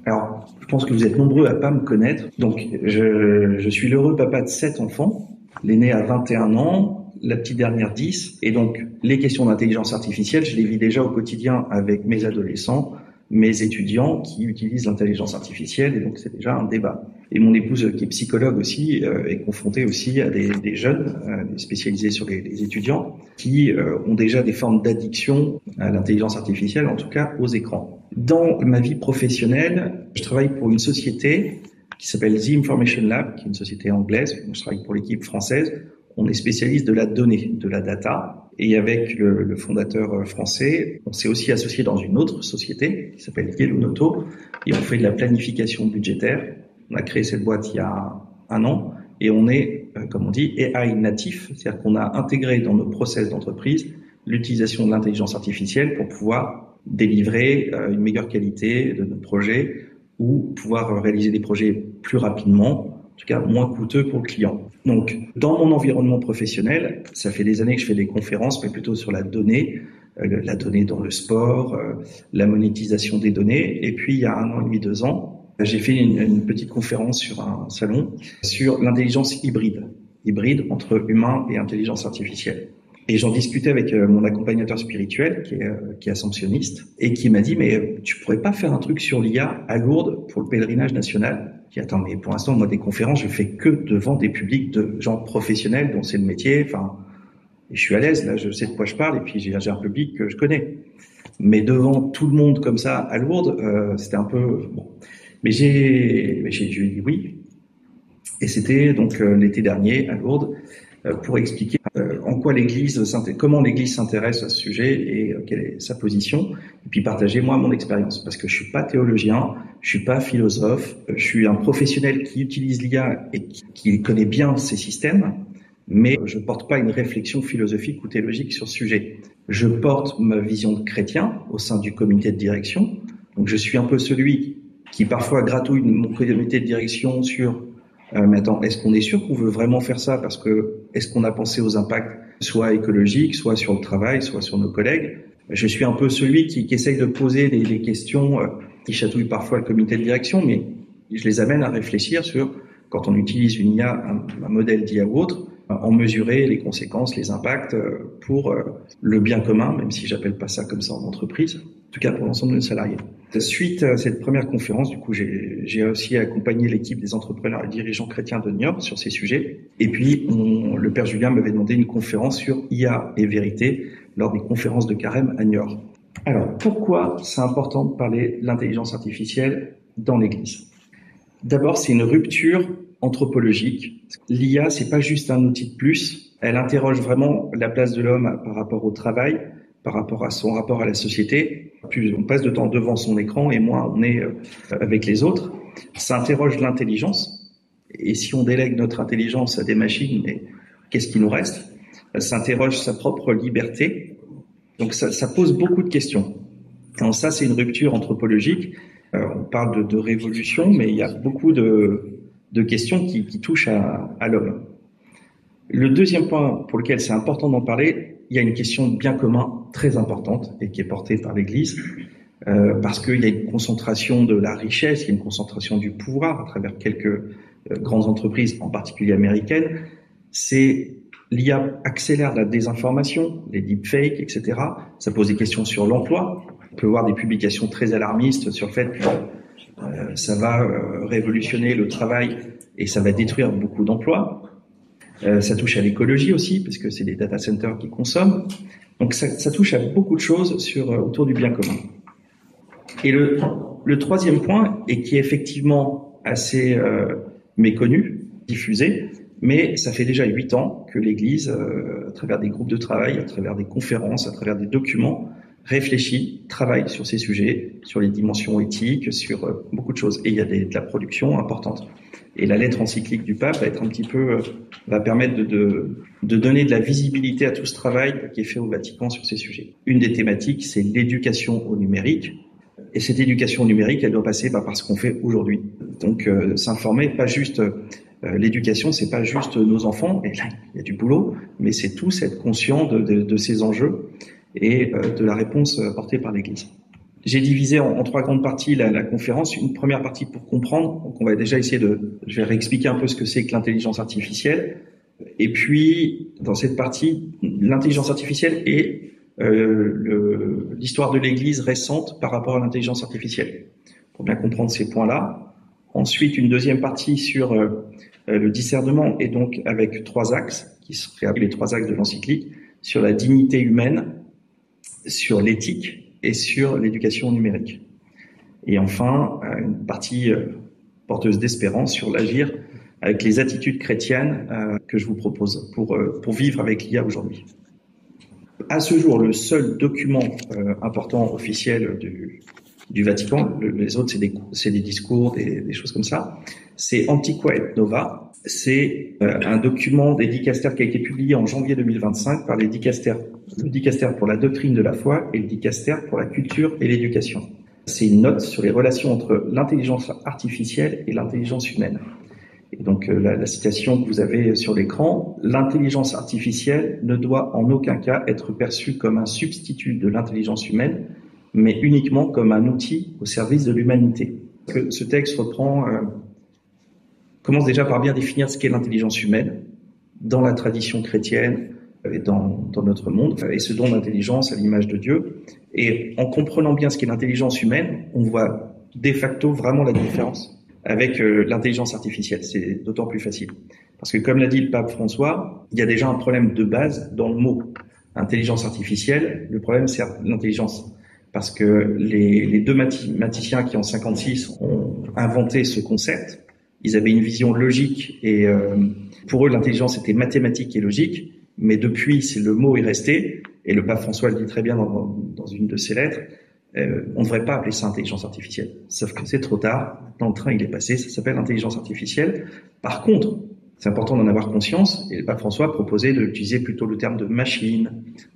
Alors, je pense que vous êtes nombreux à pas me connaître. Donc, je suis l'heureux papa de 7 enfants. L'aîné a 21 ans, la petite dernière 10. Et donc, les questions d'intelligence artificielle, je les vis déjà au quotidien avec mes adolescents, mes étudiants qui utilisent l'intelligence artificielle. Et donc, c'est déjà un débat. Et mon épouse, qui est psychologue aussi, est confrontée aussi à des jeunes spécialisés sur les étudiants qui ont déjà des formes d'addiction à l'intelligence artificielle, en tout cas aux écrans. Dans ma vie professionnelle, je travaille pour une société qui s'appelle The Information Lab, qui est une société anglaise. Je travaille pour l'équipe française. On est spécialiste de la donnée, de la data. Et avec le fondateur français, on s'est aussi associé dans une autre société qui s'appelle Yellow Noto. Et on fait de la planification budgétaire. On a créé cette boîte il y a 1 an. Et on est, comme on dit, AI natif. C'est-à-dire qu'on a intégré dans nos process d'entreprise l'utilisation de l'intelligence artificielle pour pouvoir délivrer une meilleure qualité de nos projets ou pouvoir réaliser des projets plus rapidement, en tout cas moins coûteux pour le client. Donc, dans mon environnement professionnel, ça fait des années que je fais des conférences, mais plutôt sur la donnée dans le sport, la monétisation des données. Et puis, il y a 1 an et demi, 2 ans, j'ai fait une petite conférence sur un salon sur l'intelligence hybride entre humain et intelligence artificielle. Et j'en discutais avec mon accompagnateur spirituel, qui est ascensionniste, et qui m'a dit, mais tu pourrais pas faire un truc sur l'IA à Lourdes pour le pèlerinage national? J'ai dit, attends, mais pour l'instant, moi, des conférences, je fais que devant des publics de gens professionnels dont c'est le métier. Enfin, et je suis à l'aise, là, je sais de quoi je parle, et puis j'ai un public que je connais. Mais devant tout le monde comme ça à Lourdes, c'était un peu bon. Mais je lui ai dit oui. Et c'était donc l'été dernier à Lourdes pour expliquer en quoi comment l'Église s'intéresse à ce sujet et quelle est sa position, et puis partager moi mon expérience, parce que je suis pas théologien, je suis pas philosophe, je suis un professionnel qui utilise l'IA et qui connaît bien ces systèmes, mais je porte pas une réflexion philosophique ou théologique sur ce sujet. Je porte ma vision de chrétien au sein du comité de direction, donc je suis un peu celui qui parfois gratouille mon comité de direction sur mais attends, est-ce qu'on est sûr qu'on veut vraiment faire ça? Parce que est-ce qu'on a pensé aux impacts soit écologiques, soit sur le travail, soit sur nos collègues? Je suis un peu celui qui essaye de poser des questions qui chatouillent parfois le comité de direction, mais je les amène à réfléchir sur, quand on utilise une IA, un modèle d'IA ou autre, en mesurer les conséquences, les impacts pour le bien commun, même si j'appelle pas ça comme ça en entreprise, en tout cas pour l'ensemble de nos salariés. Suite à cette première conférence, du coup, j'ai aussi accompagné l'équipe des entrepreneurs et dirigeants chrétiens de Niort sur ces sujets. Et puis, le père Julien m'avait demandé une conférence sur IA et vérité lors des conférences de Carême à Niort. Alors, pourquoi c'est important de parler de l'intelligence artificielle dans l'Église? D'abord, c'est une rupture anthropologique. L'IA, c'est pas juste un outil de plus. Elle interroge vraiment la place de l'homme par rapport au travail, par rapport à son rapport à la société. Plus on passe de temps devant son écran et moins on est avec les autres. Ça interroge l'intelligence. Et si on délègue notre intelligence à des machines, mais qu'est-ce qui nous reste? Ça interroge sa propre liberté. Donc ça pose beaucoup de questions. Alors ça, c'est une rupture anthropologique. On parle de révolution, mais il y a beaucoup de questions qui touchent à l'homme. Le deuxième point pour lequel c'est important d'en parler, il y a une question de bien commun très importante et qui est portée par l'Église, parce qu'il y a une concentration de la richesse, il y a une concentration du pouvoir à travers quelques grandes entreprises, en particulier américaines. L'IA accélère la désinformation, les deepfakes, etc. Ça pose des questions sur l'emploi. On peut voir des publications très alarmistes sur le fait que ça va révolutionner le travail et ça va détruire beaucoup d'emplois. Ça touche à l'écologie aussi, parce que c'est des data centers qui consomment. Donc ça touche à beaucoup de choses autour du bien commun. Et le troisième point, et qui est effectivement assez méconnu, diffusé, mais ça fait déjà 8 ans que l'Église, à travers des groupes de travail, à travers des conférences, à travers des documents, réfléchit, travaille sur ces sujets, sur les dimensions éthiques, sur beaucoup de choses. Et il y a de la production importante. Et la lettre encyclique du pape va permettre de donner de la visibilité à tout ce travail qui est fait au Vatican sur ces sujets. Une des thématiques, c'est l'éducation au numérique. Et cette éducation au numérique, elle doit passer par ce qu'on fait aujourd'hui. Donc, s'informer, pas juste l'éducation, c'est pas juste nos enfants, et là, il y a du boulot, mais c'est tous être conscient de ces enjeux et de la réponse apportée par l'Église. J'ai divisé en trois grandes parties la conférence. Une première partie pour comprendre. Donc on va déjà essayer je vais réexpliquer un peu ce que c'est que l'intelligence artificielle. Et puis, dans cette partie, l'intelligence artificielle et l'histoire de l'Église récente par rapport à l'intelligence artificielle. Pour bien comprendre ces points-là. Ensuite, une deuxième partie sur le discernement, et donc avec trois axes, qui seraient les trois axes de l'encyclique, sur la dignité humaine, sur l'éthique et sur l'éducation numérique. Et enfin, une partie porteuse d'espérance sur l'agir avec les attitudes chrétiennes que je vous propose pour vivre avec l'IA aujourd'hui. À ce jour, le seul document important officiel du Vatican, les autres c'est des discours, des choses comme ça, c'est Antiqua et Nova. C'est un document des dicastères qui a été publié en janvier 2025 par le dicastère pour la doctrine de la foi et le dicastère pour la culture et l'éducation. C'est une note sur les relations entre l'intelligence artificielle et l'intelligence humaine. Et donc la citation que vous avez sur l'écran, l'intelligence artificielle ne doit en aucun cas être perçue comme un substitut de l'intelligence humaine, mais uniquement comme un outil au service de l'humanité. Ce texte commence déjà par bien définir ce qu'est l'intelligence humaine dans la tradition chrétienne et dans notre monde, et ce don d'intelligence à l'image de Dieu. Et en comprenant bien ce qu'est l'intelligence humaine, on voit de facto vraiment la différence avec l'intelligence artificielle. C'est d'autant plus facile. Parce que comme l'a dit le pape François, il y a déjà un problème de base dans le mot intelligence artificielle. Le problème, c'est l'intelligence. Parce que les deux mathématiciens qui en 56 ont inventé ce concept, ils avaient une vision logique et pour eux l'intelligence était mathématique et logique, mais depuis le mot est resté, et le pape François le dit très bien dans une de ses lettres, on ne devrait pas appeler ça intelligence artificielle, sauf que c'est trop tard, maintenant le train il est passé, ça s'appelle intelligence artificielle. Par contre, c'est important d'en avoir conscience, et le pape François proposait d'utiliser plutôt le terme de machine,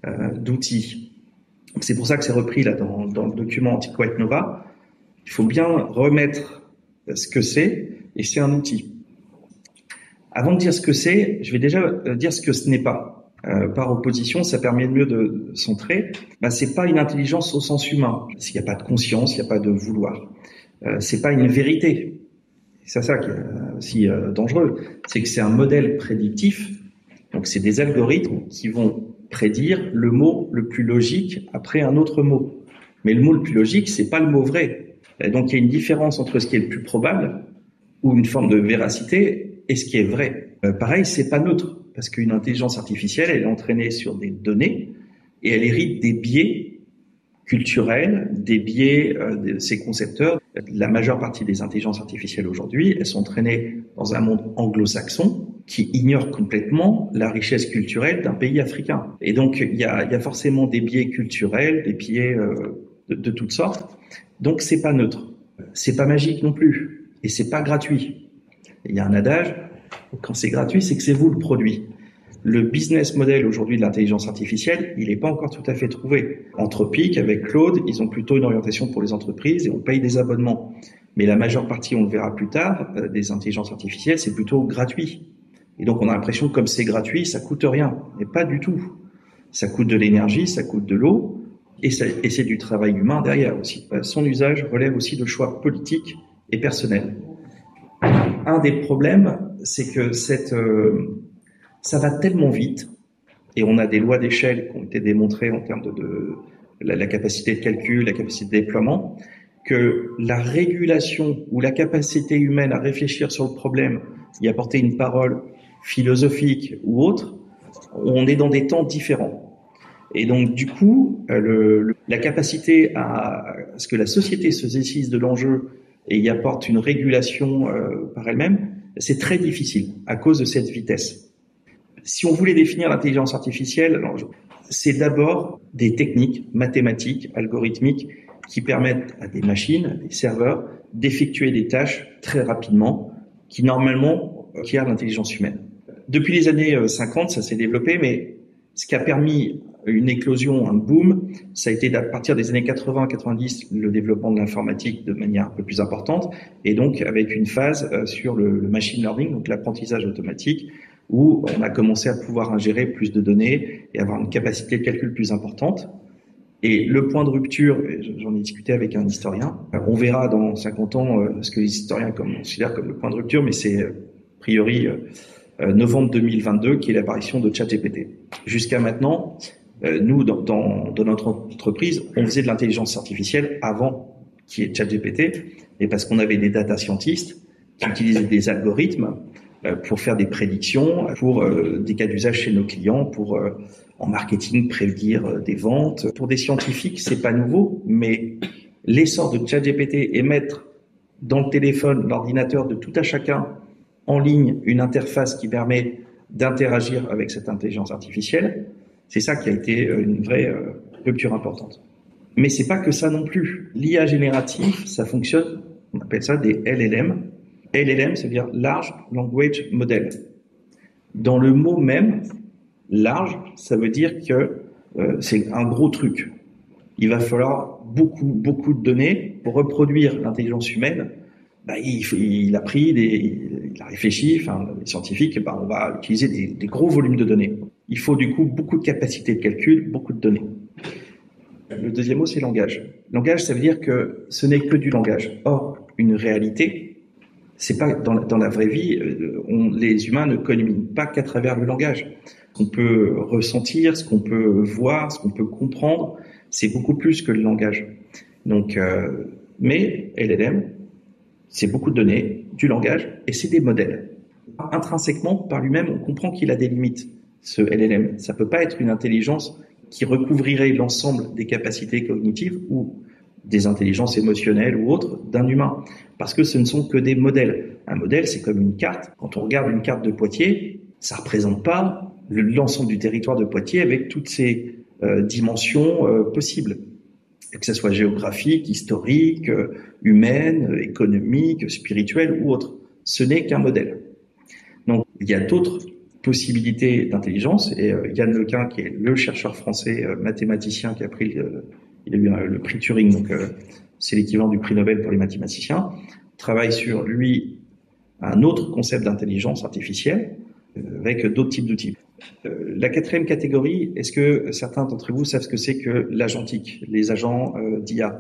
d'outil. C'est pour ça que c'est repris là dans le document Antiqua et Nova. Il faut bien remettre ce que c'est, et c'est un outil. Avant de dire ce que c'est, je vais déjà dire ce que ce n'est pas. Par opposition, ça permet de mieux de centrer. C'est pas une intelligence au sens humain. Il n'y a pas de conscience, il n'y a pas de vouloir. C'est pas une vérité. C'est ça qui est aussi dangereux. C'est que c'est un modèle prédictif. Donc c'est des algorithmes qui vont prédire le mot le plus logique après un autre mot. Mais le mot le plus logique, c'est pas le mot vrai. Et donc il y a une différence entre ce qui est le plus probable ou une forme de véracité et ce qui est vrai. Pareil, c'est pas neutre. Parce qu'une intelligence artificielle, elle est entraînée sur des données et elle hérite des biais culturels, des biais de ses concepteurs. La majeure partie des intelligences artificielles aujourd'hui, elles sont entraînées dans un monde anglo-saxon qui ignore complètement la richesse culturelle d'un pays africain. Et donc, il y a forcément des biais culturels, des biais de toutes sortes. Donc, c'est pas neutre. C'est pas magique non plus. Et c'est pas gratuit. Il y a un adage, quand c'est gratuit, c'est que c'est vous le produit. Le business model aujourd'hui de l'intelligence artificielle, il n'est pas encore tout à fait trouvé. Anthropic, avec Claude, ils ont plutôt une orientation pour les entreprises et on paye des abonnements. Mais la majeure partie, on le verra plus tard, des intelligences artificielles, c'est plutôt gratuit. Et donc on a l'impression que comme c'est gratuit, ça coûte rien. Mais pas du tout. Ça coûte de l'énergie, ça coûte de l'eau et c'est du travail humain derrière aussi. Son usage relève aussi de choix politiques et personnels. Un des problèmes, c'est que ça va tellement vite, et on a des lois d'échelle qui ont été démontrées en termes de la capacité de calcul, la capacité de déploiement, que la régulation ou la capacité humaine à réfléchir sur le problème, y apporter une parole philosophique ou autre, on est dans des temps différents. Et donc, du coup, la capacité à ce que la société se saisisse de l'enjeu et y apporte une régulation par elle-même, c'est très difficile à cause de cette vitesse. Si on voulait définir l'intelligence artificielle, alors c'est d'abord des techniques mathématiques, algorithmiques, qui permettent à des machines, des serveurs, d'effectuer des tâches très rapidement, qui normalement requièrent l'intelligence humaine. Depuis les années 50, ça s'est développé, mais ce qui a permis une éclosion, un boom, ça a été à partir des années 80-90 le développement de l'informatique de manière un peu plus importante, et donc avec une phase sur le machine learning, donc l'apprentissage automatique, où on a commencé à pouvoir ingérer plus de données et avoir une capacité de calcul plus importante. Et le point de rupture, j'en ai discuté avec un historien, on verra dans 50 ans ce que les historiens considèrent comme le point de rupture, mais c'est a priori novembre 2022 qui est l'apparition de ChatGPT. Jusqu'à maintenant, nous, dans notre entreprise, on faisait de l'intelligence artificielle avant qu'il y ait ChatGPT, et parce qu'on avait des data scientists qui utilisaient des algorithmes pour faire des prédictions, pour des cas d'usage chez nos clients, pour en marketing prédire des ventes. Pour des scientifiques, c'est pas nouveau, mais l'essor de ChatGPT et mettre dans le téléphone, l'ordinateur de tout à chacun en ligne une interface qui permet d'interagir avec cette intelligence artificielle, c'est ça qui a été une vraie rupture importante. Mais c'est pas que ça non plus. L'IA générative, ça fonctionne, on appelle ça des LLM. LLM, ça veut dire Large Language Model. Dans le mot même, large, ça veut dire que c'est un gros truc. Il va falloir beaucoup de données pour reproduire l'intelligence humaine. Il a pris, il a réfléchi, les scientifiques, on va utiliser des gros volumes de données. Il faut du coup beaucoup de capacité de calcul, beaucoup de données. Le deuxième mot, c'est langage. Langage, ça veut dire que ce n'est que du langage. Or, une réalité, c'est pas dans la vraie vie, les humains ne communiquent pas qu'à travers le langage. Ce qu'on peut ressentir, ce qu'on peut voir, ce qu'on peut comprendre, c'est beaucoup plus que le langage. Donc, mais LLM, c'est beaucoup de données, du langage, et c'est des modèles. Intrinsèquement, par lui-même, on comprend qu'il a des limites, ce LLM. Ça peut pas être une intelligence qui recouvrirait l'ensemble des capacités cognitives ou des intelligences émotionnelles ou autres d'un humain, parce que ce ne sont que des modèles. Un modèle, c'est comme une carte. Quand on regarde une carte de Poitiers, ça représente pas l'ensemble du territoire de Poitiers avec toutes ces dimensions possibles, que ce soit géographique, historique, humaine, économique, spirituelle ou autre. Ce n'est qu'un modèle. Donc, il y a d'autres possibilités d'intelligence, et Yann Lequin, qui est le chercheur français mathématicien qui a pris il a eu le prix Turing, donc c'est l'équivalent du prix Nobel pour les mathématiciens, travaille sur, lui, un autre concept d'intelligence artificielle avec d'autres types d'outils. La quatrième catégorie, est-ce que certains d'entre vous savent ce que c'est que l'agentique, les agents d'IA?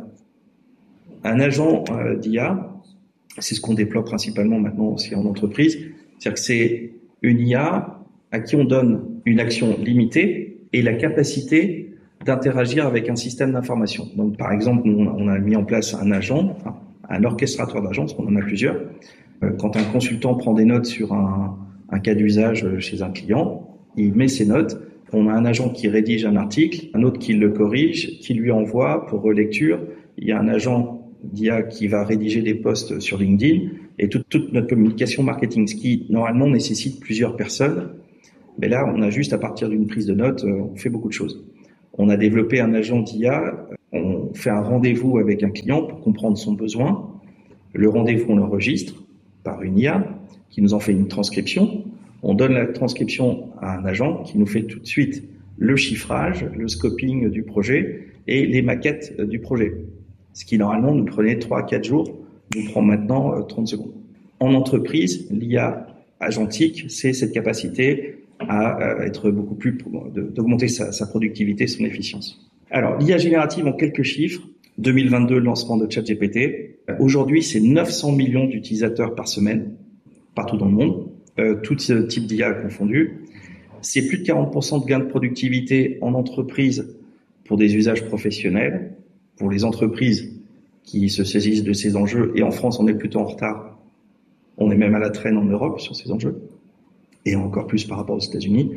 Un agent d'IA, c'est ce qu'on déploie principalement maintenant aussi en entreprise, c'est-à-dire que c'est une IA à qui on donne une action limitée et la capacité d'interagir avec un système d'information. Donc, par exemple, on a mis en place un agent, un orchestrateur d'agents, parce qu'on en a plusieurs. Quand un consultant prend des notes sur un cas d'usage chez un client, il met ses notes. On a un agent qui rédige un article, un autre qui le corrige, qui lui envoie pour relecture. Il y a un agent d'IA qui va rédiger des posts sur LinkedIn et toute notre communication marketing, ce qui normalement nécessite plusieurs personnes. Mais là, on a juste à partir d'une prise de notes, on fait beaucoup de choses. On a développé un agent d'IA, on fait un rendez-vous avec un client pour comprendre son besoin. Le rendez-vous, on l'enregistre par une IA qui nous en fait une transcription. On donne la transcription à un agent qui nous fait tout de suite le chiffrage, le scoping du projet et les maquettes du projet. Ce qui normalement nous prenait 3-4 jours, nous prend maintenant 30 secondes. En entreprise, l'IA agentique, c'est cette capacité à être beaucoup plus, d'augmenter sa productivité, son efficience. Alors, l'IA générative en quelques chiffres, 2022, lancement de ChatGPT. Aujourd'hui, c'est 900 millions d'utilisateurs par semaine, partout dans le monde, tout type d'IA confondu. C'est plus de 40% de gains de productivité en entreprise pour des usages professionnels, pour les entreprises qui se saisissent de ces enjeux. Et en France, on est plutôt en retard. On est même à la traîne en Europe sur ces enjeux. Et encore plus par rapport aux États-Unis.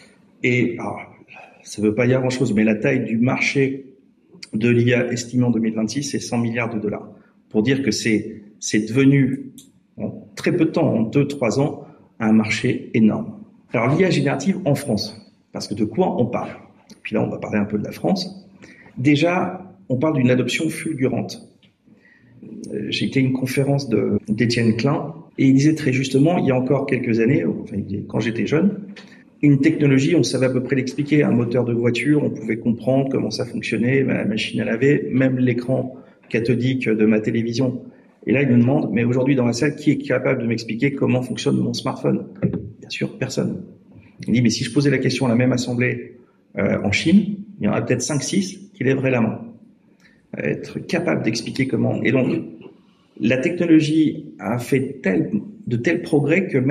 Et ça ne veut pas dire grand-chose, mais la taille du marché de l'IA estimé en 2026, c'est 100 milliards de dollars. Pour dire que c'est devenu, en très peu de temps, en 2-3 ans, un marché énorme. Alors l'IA générative en France, parce que de quoi on parle? Puis là, on va parler un peu de la France. Déjà, on parle d'une adoption fulgurante. J'ai été à une conférence d'Étienne Klein, et il disait très justement, il y a encore quelques années, quand j'étais jeune, une technologie, on savait à peu près l'expliquer. Un moteur de voiture, on pouvait comprendre comment ça fonctionnait, la machine à laver, même l'écran cathodique de ma télévision. Et là, il me demande, mais aujourd'hui dans la salle, qui est capable de m'expliquer comment fonctionne mon smartphone? Bien sûr, personne. Il dit, mais si je posais la question à la même assemblée en Chine, Il y en a peut-être 5-6 qui lèveraient la main. Être capable d'expliquer comment. Et donc, la technologie a fait de tels progrès que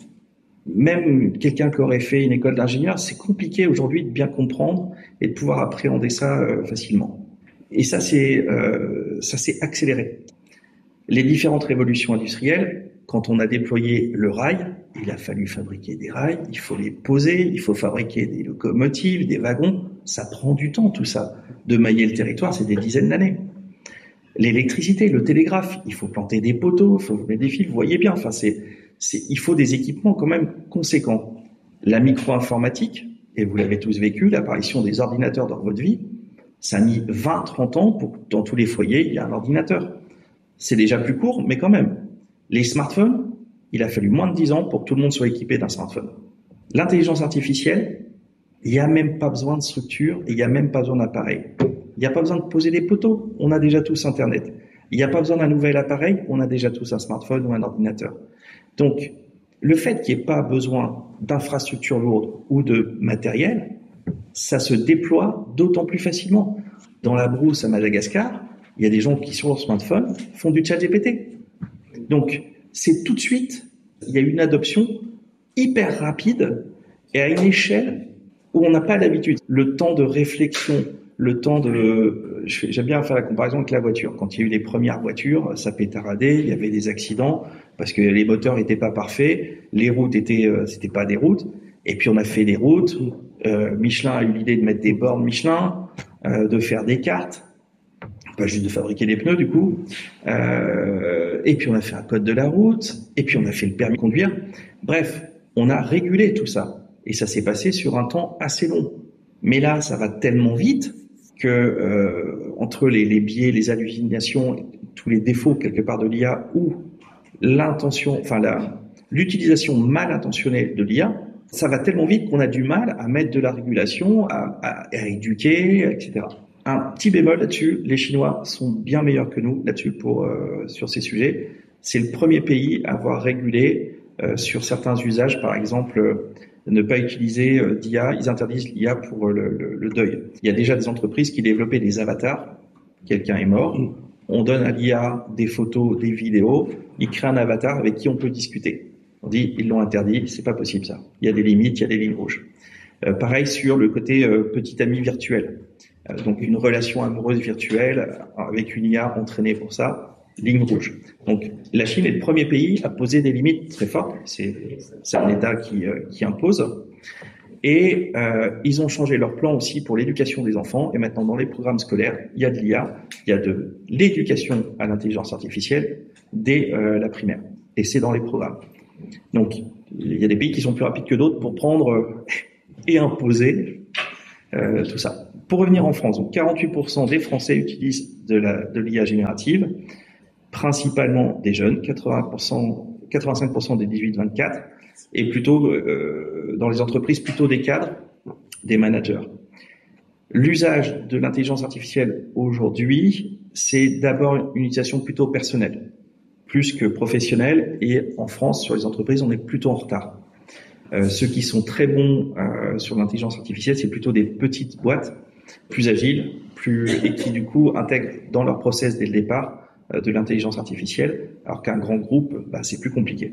même quelqu'un qui aurait fait une école d'ingénieur, c'est compliqué aujourd'hui de bien comprendre et de pouvoir appréhender ça facilement. Et ça s'est accéléré. Les différentes révolutions industrielles, quand on a déployé le rail, il a fallu fabriquer des rails, il faut les poser, il faut fabriquer des locomotives, des wagons. Ça prend du temps, tout ça. De mailler le territoire, c'est des dizaines d'années. L'électricité, le télégraphe, il faut planter des poteaux, il faut mettre des fils, vous voyez bien. Enfin, il faut des équipements quand même conséquents. La micro-informatique, et vous l'avez tous vécu, l'apparition des ordinateurs dans votre vie, ça a mis 20-30 ans pour que dans tous les foyers, il y ait un ordinateur. C'est déjà plus court, mais quand même. Les smartphones, il a fallu moins de 10 ans pour que tout le monde soit équipé d'un smartphone. L'intelligence artificielle, il n'y a même pas besoin de structure et il n'y a même pas besoin d'appareil. Il n'y a pas besoin de poser des poteaux, on a déjà tous Internet. Il n'y a pas besoin d'un nouvel appareil, on a déjà tous un smartphone ou un ordinateur. Donc, le fait qu'il n'y ait pas besoin d'infrastructures lourdes ou de matériel, ça se déploie d'autant plus facilement. Dans la brousse à Madagascar, il y a des gens qui, sur leur smartphone, font du ChatGPT. Donc, c'est tout de suite, il y a une adoption hyper rapide et à une échelle où on n'a pas l'habitude. Le temps de réflexion, le temps de... J'aime bien faire la comparaison avec la voiture. Quand il y a eu les premières voitures, ça pétaradait, il y avait des accidents parce que les moteurs n'étaient pas parfaits, les routes c'était pas des routes. Et puis on a fait des routes. Michelin a eu l'idée de mettre des bornes Michelin, de faire des cartes, pas juste de fabriquer des pneus du coup. Et puis on a fait un code de la route. Et puis on a fait le permis de conduire. Bref, on a régulé tout ça. Et ça s'est passé sur un temps assez long. Mais là, ça va tellement vite que entre les biais, les hallucinations, tous les défauts quelque part de l'IA ou l'utilisation mal intentionnée de l'IA, ça va tellement vite qu'on a du mal à mettre de la régulation, à éduquer, etc. Un petit bémol là-dessus, les Chinois sont bien meilleurs que nous là-dessus sur ces sujets. C'est le premier pays à avoir régulé sur certains usages, par exemple, ne pas utiliser d'IA, ils interdisent l'IA pour le deuil. Il y a déjà des entreprises qui développaient des avatars, quelqu'un est mort, on donne à l'IA des photos, des vidéos, il crée un avatar avec qui on peut discuter. On dit, ils l'ont interdit, c'est pas possible ça. Il y a des limites, il y a des lignes rouges. Pareil sur le côté petit ami virtuel. Donc une relation amoureuse virtuelle avec une IA entraînée pour ça, ligne rouge. Donc la Chine est le premier pays à poser des limites très fortes. C'est un État qui impose. Et ils ont changé leur plan aussi pour l'éducation des enfants. Et maintenant, dans les programmes scolaires, il y a de l'IA, il y a de l'éducation à l'intelligence artificielle dès la primaire. Et c'est dans les programmes. Donc, il y a des pays qui sont plus rapides que d'autres pour prendre et imposer tout ça. Pour revenir en France, donc 48% des Français utilisent de l'IA générative, principalement des jeunes, 85% des 18-24, et plutôt dans les entreprises, plutôt des cadres, des managers. L'usage de l'intelligence artificielle aujourd'hui, c'est d'abord une utilisation plutôt personnelle, plus que professionnelle, et en France, sur les entreprises, on est plutôt en retard. Ceux qui sont très bons sur l'intelligence artificielle, c'est plutôt des petites boîtes, plus agiles, et qui du coup intègrent dans leur process dès le départ de l'intelligence artificielle, alors qu'un grand groupe, c'est plus compliqué.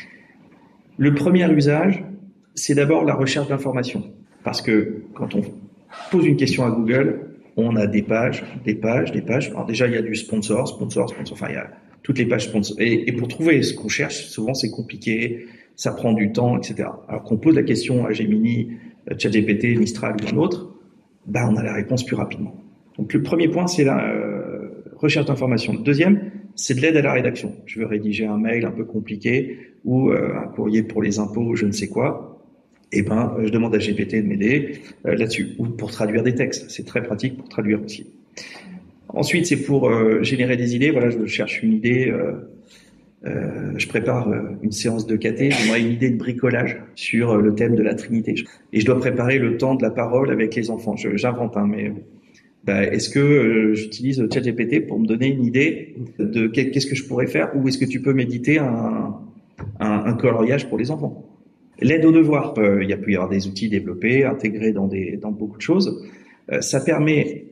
Le premier usage, c'est d'abord la recherche d'informations. Parce que quand on pose une question à Google, on a des pages. Alors déjà, il y a du sponsor, enfin, il y a toutes les pages sponsor. Et pour trouver ce qu'on cherche, souvent, c'est compliqué, ça prend du temps, etc. Alors qu'on pose la question à Gemini, ChatGPT, Mistral ou un autre, on a la réponse plus rapidement. Donc le premier point, c'est la recherche d'informations. Le deuxième, c'est de l'aide à la rédaction. Je veux rédiger un mail un peu compliqué ou un courrier pour les impôts, je ne sais quoi. Je demande à GPT de m'aider là-dessus. Ou pour traduire des textes. C'est très pratique pour traduire aussi. Ensuite, c'est pour générer des idées. Voilà, je cherche une idée. Je prépare une séance de caté. J'aimerais une idée de bricolage sur le thème de la Trinité. Et je dois préparer le temps de la parole avec les enfants. J'invente, mais... est-ce que j'utilise ChatGPT pour me donner une idée de qu'est-ce que je pourrais faire, ou est-ce que tu peux m'éditer un coloriage pour les enfants? L'aide aux devoirs, il peut y avoir des outils développés, intégrés dans beaucoup de choses. Ça permet,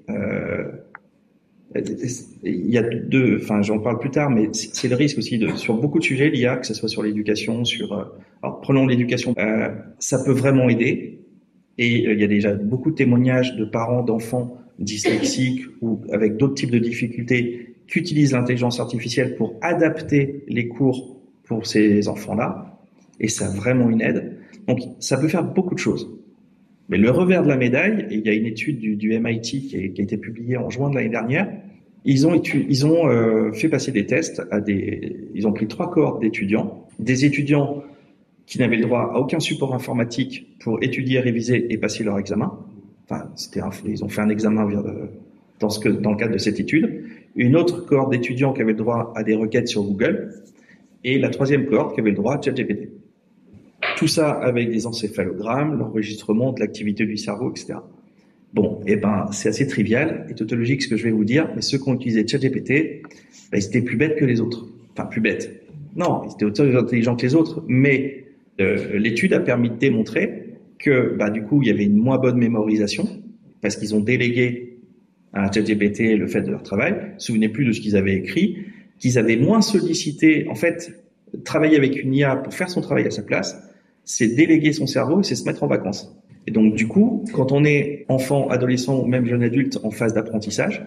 il y a j'en parle plus tard, mais c'est le risque aussi sur beaucoup de sujets, l'IA, que ce soit sur l'éducation, alors prenons l'éducation, ça peut vraiment aider. Et il y a déjà beaucoup de témoignages de parents d'enfants dyslexiques ou avec d'autres types de difficultés qui utilisent l'intelligence artificielle pour adapter les cours pour ces enfants-là. Et ça a vraiment une aide. Donc, ça peut faire beaucoup de choses. Mais le revers de la médaille, et il y a une étude du MIT qui a été publiée en juin de l'année dernière, ils ont fait passer des tests ils ont pris 3 cohortes d'étudiants, des étudiants qui n'avaient le droit à aucun support informatique pour étudier, réviser et passer leur examen. Enfin, ils ont fait un examen dans le cadre de cette étude. Une autre cohorte d'étudiants qui avaient le droit à des requêtes sur Google, et la 3e cohorte qui avait le droit à ChatGPT. Tout ça avec des encéphalogrammes, l'enregistrement de l'activité du cerveau, etc. Bon, c'est assez trivial et tautologique ce que je vais vous dire, mais ceux qui ont utilisé ChatGPT, ils étaient plus bêtes que les autres. Enfin, plus bêtes. Non, ils étaient autant intelligents que les autres, mais l'étude a permis de démontrer que, du coup, il y avait une moins bonne mémorisation parce qu'ils ont délégué à ChatGPT le fait de leur travail, ne se souvenaient plus de ce qu'ils avaient écrit, qu'ils avaient moins sollicité. En fait, travailler avec une IA pour faire son travail à sa place, c'est déléguer son cerveau et c'est se mettre en vacances. Et donc, du coup, quand on est enfant, adolescent ou même jeune adulte en phase d'apprentissage,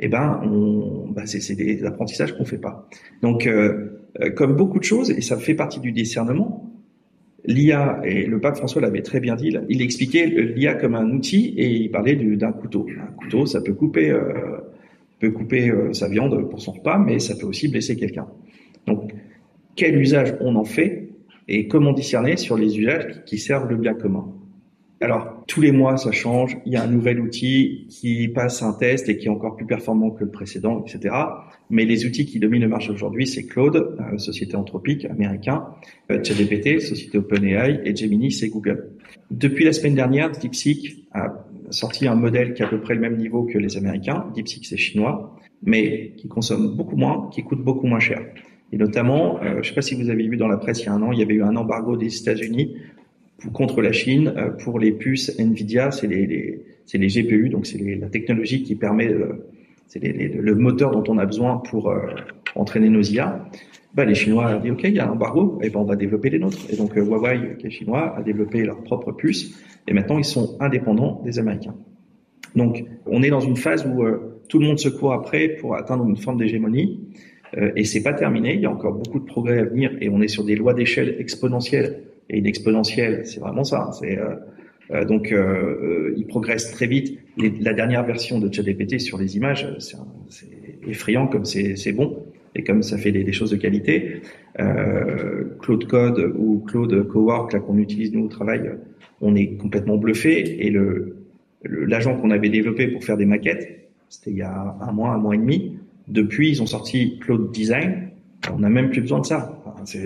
c'est des apprentissages qu'on fait pas. Donc, comme beaucoup de choses, et ça fait partie du discernement, l'IA, et le pape François l'avait très bien dit, il expliquait l'IA comme un outil et il parlait d'un couteau. Un couteau, ça peut couper sa viande pour son repas, mais ça peut aussi blesser quelqu'un. Donc, quel usage on en fait et comment discerner sur les usages qui servent le bien commun. Alors, tous les mois, ça change. Il y a un nouvel outil qui passe un test et qui est encore plus performant que le précédent, etc. Mais les outils qui dominent le marché aujourd'hui, c'est Claude, société anthropique américain, ChatGPT, société OpenAI, et Gemini, c'est Google. Depuis la semaine dernière, DeepSeek a sorti un modèle qui a à peu près le même niveau que les Américains. DeepSeek, c'est chinois, mais qui consomme beaucoup moins, qui coûte beaucoup moins cher. Et notamment, je ne sais pas si vous avez vu dans la presse il y a un an, il y avait eu un embargo des États-Unis contre la Chine pour les puces Nvidia, c'est les GPU, donc c'est la technologie qui permet, c'est le moteur dont on a besoin pour entraîner nos IA. Les Chinois ont dit ok, il y a un embargo, et on va développer les nôtres. Et donc Huawei, qui est chinois, a développé leurs propres puces, et maintenant ils sont indépendants des Américains. Donc on est dans une phase où tout le monde se court après pour atteindre une forme d'hégémonie, et c'est pas terminé. Il y a encore beaucoup de progrès à venir, et on est sur des lois d'échelle exponentielles. Et une exponentielle, c'est vraiment ça. Il progresse très vite. La dernière version de ChatGPT sur les images, c'est effrayant comme c'est bon et comme ça fait des choses de qualité. Claude Code ou Claude Cowork, là qu'on utilise nous au travail, on est complètement bluffé. Et l'agent qu'on avait développé pour faire des maquettes, c'était il y a un mois et demi. Depuis, ils ont sorti Claude Design. On n'a même plus besoin de ça.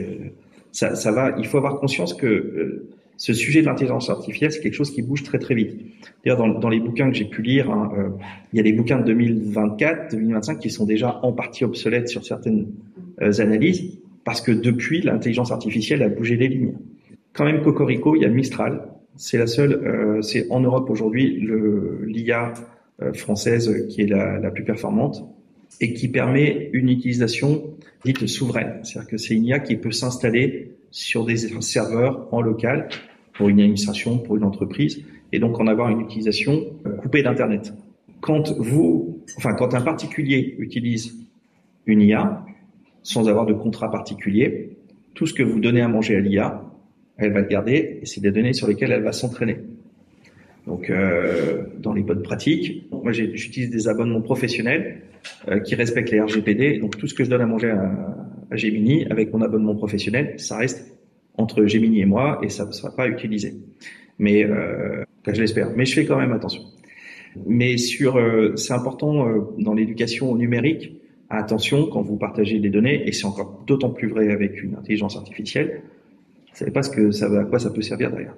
Ça va. Il faut avoir conscience que ce sujet de l'intelligence artificielle, c'est quelque chose qui bouge très très vite. D'ailleurs, dans les bouquins que j'ai pu lire, il y a des bouquins de 2024, 2025 qui sont déjà en partie obsolètes sur certaines analyses, parce que depuis, l'intelligence artificielle a bougé les lignes. Quand même, cocorico, il y a Mistral. C'est la seule. C'est en Europe aujourd'hui l'IA française qui est la plus performante et qui permet une utilisation dite souveraine. C'est-à-dire que c'est une IA qui peut s'installer sur des serveurs en local pour une administration, pour une entreprise, et donc en avoir une utilisation coupée d'Internet. Quand un particulier utilise une IA, sans avoir de contrat particulier, tout ce que vous donnez à manger à l'IA, elle va le garder, et c'est des données sur lesquelles elle va s'entraîner. Donc, dans les bonnes pratiques, moi j'utilise des abonnements professionnels qui respectent les RGPD. Donc, tout ce que je donne à manger à Gemini, avec mon abonnement professionnel, ça reste entre Gemini et moi, et ça ne sera pas utilisé. Mais, je l'espère. Mais je fais quand même attention. Mais c'est important dans l'éducation au numérique. Attention quand vous partagez des données, et c'est encore d'autant plus vrai avec une intelligence artificielle. Vous ne savez pas à quoi ça peut servir derrière.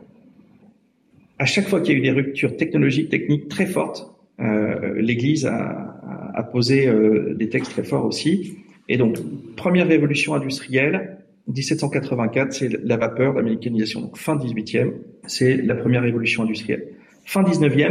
À chaque fois qu'il y a eu des ruptures technologiques, techniques très fortes, l'Église a posé des textes très forts aussi. Et donc, première révolution industrielle, 1784, c'est la vapeur, la mécanisation. Donc, fin 18e, c'est la première révolution industrielle. Fin 19e,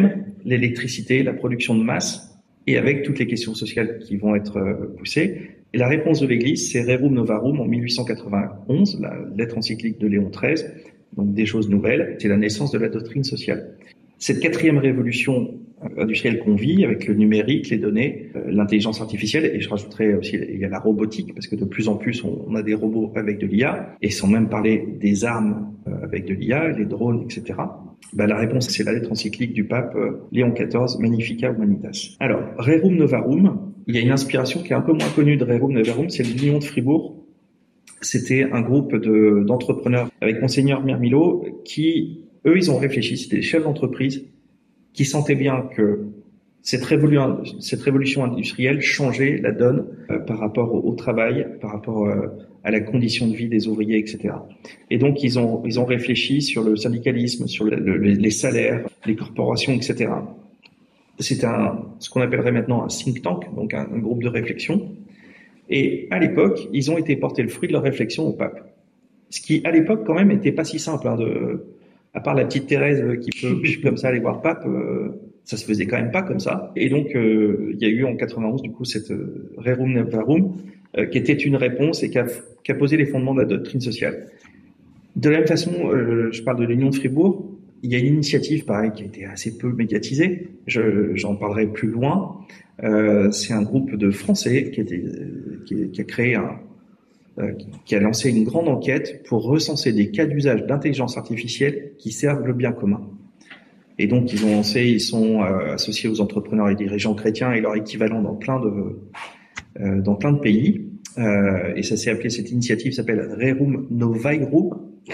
l'électricité, la production de masse, et avec toutes les questions sociales qui vont être poussées. Et la réponse de l'Église, c'est Rerum Novarum en 1891, la lettre encyclique de Léon XIII, donc des choses nouvelles, c'est la naissance de la doctrine sociale. Cette quatrième révolution industrielle qu'on vit, avec le numérique, les données, l'intelligence artificielle, et je rajouterais aussi, il y a la robotique, parce que de plus en plus, on a des robots avec de l'IA, et sans même parler des armes avec de l'IA, les drones, etc. La réponse, c'est la lettre encyclique du pape Léon XIV, Magnificat Humanitas. Alors, Rerum Novarum, il y a une inspiration qui est un peu moins connue de Rerum Novarum, c'est l'Union de Fribourg. C'était un groupe d'entrepreneurs avec Monseigneur Mirmilo qui, eux, ils ont réfléchi, c'était des chefs d'entreprise qui sentaient bien que cette révolution industrielle changeait la donne par rapport au travail, par rapport à la condition de vie des ouvriers, etc. Et donc, ils ont réfléchi sur le syndicalisme, sur les salaires, les corporations, etc. C'est ce qu'on appellerait maintenant un think tank, donc un groupe de réflexion. Et à l'époque, ils ont été porter le fruit de leur réflexion au pape. Ce qui, à l'époque, quand même, était pas si simple, à part la petite Thérèse qui peut comme ça aller voir le pape, ça se faisait quand même pas comme ça. Et donc, il y a eu en 91, du coup, cette Rerum Novarum, qui était une réponse et qui a posé les fondements de la doctrine sociale. De la même façon, je parle de l'Union de Fribourg, il y a une initiative, pareil, qui a été assez peu médiatisée. J'en parlerai plus loin. C'est un groupe de Français qui a créé qui a lancé une grande enquête pour recenser des cas d'usage d'intelligence artificielle qui servent le bien commun. Et donc, ils sont associés aux entrepreneurs et dirigeants chrétiens et leur équivalent dans plein de pays. Et ça s'est appelé, cette initiative s'appelle Rerum Novarum,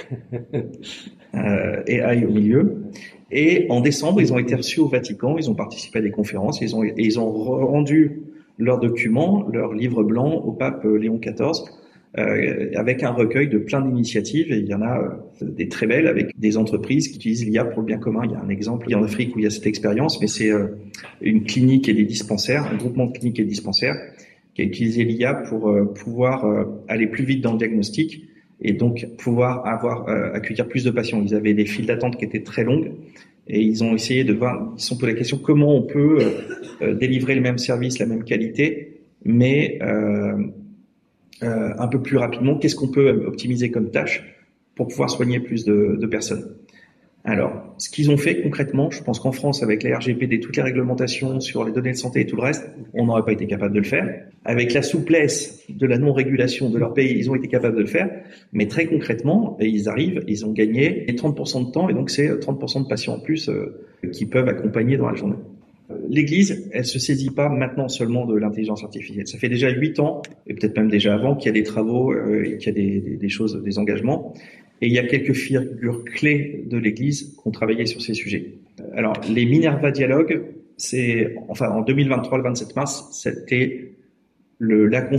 et AI au milieu. Et en décembre, ils ont été reçus au Vatican, ils ont participé à des conférences, ils ont rendu leurs documents, leur livre blanc au pape Léon XIV, avec un recueil de plein d'initiatives, et il y en a des très belles avec des entreprises qui utilisent l'IA pour le bien commun. Il y a un exemple en Afrique où il y a cette expérience, mais c'est une clinique et des dispensaires, un groupement de cliniques et de dispensaires qui a utilisé l'IA pour pouvoir aller plus vite dans le diagnostic et donc pouvoir accueillir plus de patients. Ils avaient des files d'attente qui étaient très longues et ils ont essayé ils se sont posé la question comment on peut délivrer le même service, la même qualité, mais un peu plus rapidement. Qu'est-ce qu'on peut optimiser comme tâche pour pouvoir soigner plus de personnes? Alors, ce qu'ils ont fait concrètement, je pense qu'en France, avec la RGPD, toutes les réglementations sur les données de santé et tout le reste, on n'aurait pas été capable de le faire. Avec la souplesse de la non-régulation de leur pays, ils ont été capables de le faire. Mais très concrètement, ils ont gagné 30% de temps, et donc c'est 30% de patients en plus qui peuvent accompagner dans la journée. L'Église, elle se saisit pas maintenant seulement de l'intelligence artificielle. Ça fait déjà 8 ans, et peut-être même déjà avant, qu'il y a des travaux et qu'il y a des choses, des engagements. Et il y a quelques figures clés de l'Église qui ont travaillé sur ces sujets. Alors, les Minerva Dialogues, en 2023, le 27 mars, c'était la conférence